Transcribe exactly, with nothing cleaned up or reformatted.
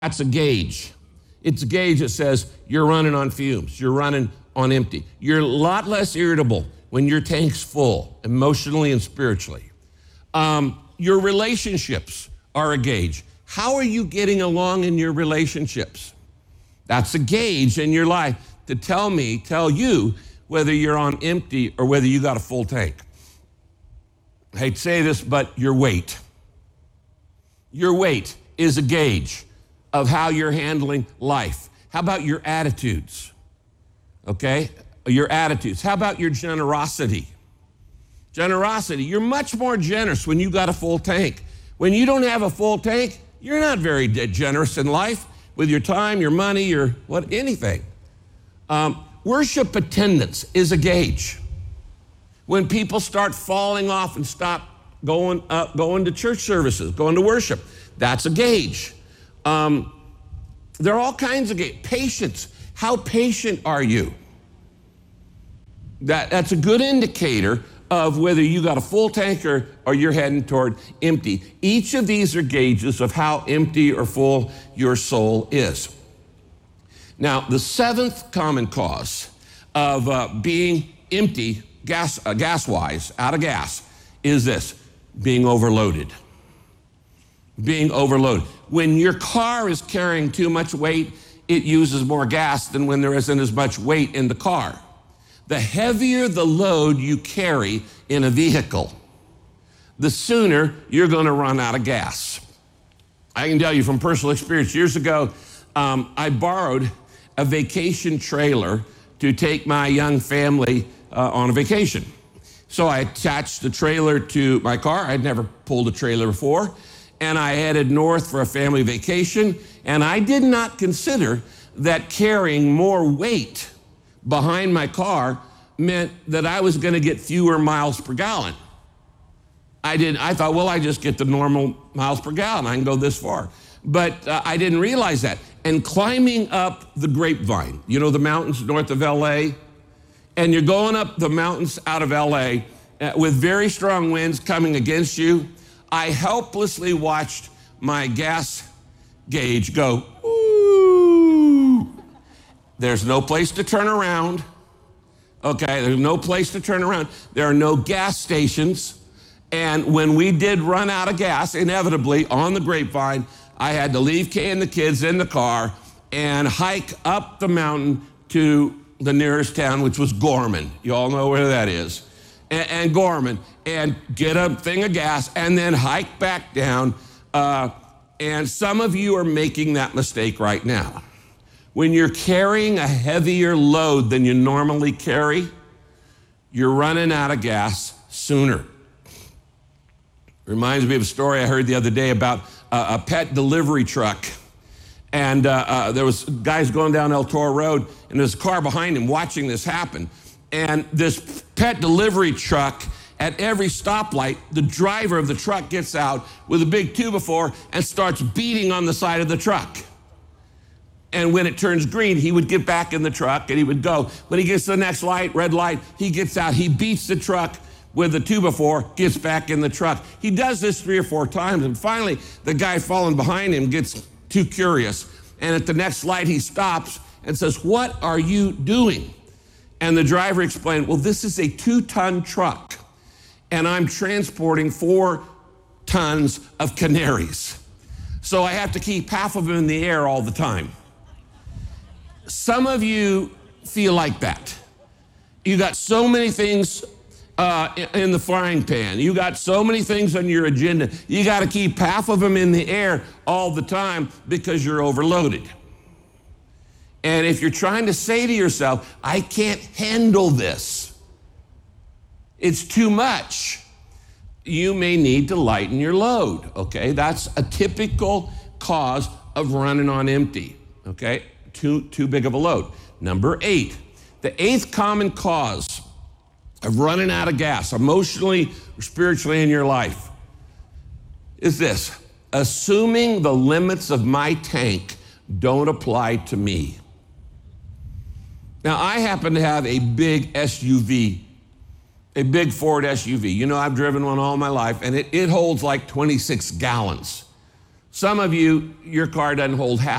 That's a gauge. It's a gauge that says you're running on fumes, you're running on empty. You're a lot less irritable when your tank's full, emotionally and spiritually. Um, your relationships are a gauge. How are you getting along in your relationships? That's a gauge in your life to tell me, tell you whether you're on empty or whether you got a full tank. I hate to say this, but your weight. Your weight is a gauge of how you're handling life. How about your attitudes? Okay, your attitudes. How about your generosity? Generosity, you're much more generous when you got a full tank. When you don't have a full tank, you're not very generous in life with your time, your money, your what, anything. Um, worship attendance is a gauge. When people start falling off and stop going up, going to church services, going to worship, that's a gauge. Um, there are all kinds of gauges. Patience. How patient are you? That, that's a good indicator of whether you got a full tank or, or you're heading toward empty. Each of these are gauges of how empty or full your soul is. Now, the seventh common cause of uh, being empty, gas, uh, gas-wise, out of gas, is this: being overloaded. Being overloaded. When your car is carrying too much weight, it uses more gas than when there isn't as much weight in the car. The heavier the load you carry in a vehicle, the sooner you're going to run out of gas. I can tell you from personal experience, years ago, um, I borrowed a vacation trailer to take my young family uh, on a vacation. So I attached the trailer to my car. I'd never pulled a trailer before. And I headed north for a family vacation. And I did not consider that carrying more weight behind my car meant that I was going to get fewer miles per gallon. I did. I thought, well, I just get the normal miles per gallon. I can go this far. But uh, I didn't realize that. And climbing up the Grapevine, you know, the mountains north of L A, and you're going up the mountains out of L A uh, with very strong winds coming against you, I helplessly watched my gas gauge go, ooh. There's no place to turn around. Okay, there's no place to turn around. There are no gas stations. And when we did run out of gas, inevitably on the Grapevine, I had to leave Kay and the kids in the car and hike up the mountain to the nearest town, which was Gorman. You all know where that is. And, and Gorman, and get a thing of gas and then hike back down. Uh, and some of you are making that mistake right now. When you're carrying a heavier load than you normally carry, you're running out of gas sooner. Reminds me of a story I heard the other day about a, a pet delivery truck. And uh, uh, there was guys going down El Toro Road, and there's a car behind him watching this happen. And this pet delivery truck, at every stoplight, the driver of the truck gets out with a big two before and starts beating on the side of the truck. And when it turns green, he would get back in the truck and he would go. When he gets to the next light, red light, he gets out. He beats the truck with the two before, gets back in the truck. He does this three or four times, and finally, the guy following behind him gets too curious. And at the next light, he stops and says, "What are you doing?" And the driver explained, "Well, this is a two-ton truck, and I'm transporting four tons of canaries. So I have to keep half of them in the air all the time." Some of you feel like that. You got so many things uh, in the frying pan. You got so many things on your agenda. You got to keep half of them in the air all the time because you're overloaded. And if you're trying to say to yourself, "I can't handle this, it's too much," you may need to lighten your load, okay? That's a typical cause of running on empty, okay? Too, too big of a load. Number eight, the eighth common cause of running out of gas, emotionally or spiritually in your life, is this: assuming the limits of my tank don't apply to me. Now, I happen to have a big S U V, a big Ford S U V. You know, I've driven one all my life, and it, it holds like twenty-six gallons. Some of you, your car doesn't hold half